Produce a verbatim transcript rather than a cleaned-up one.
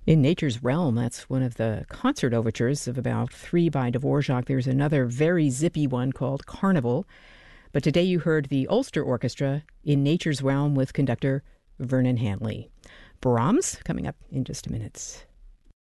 In Nature's Realm, that's one of the concert overtures of about three by Dvorak. There's another very zippy one called Carnival. But today you heard the Ulster Orchestra in Nature's Realm with conductor Vernon Hanley. Brahms coming up in just a minute.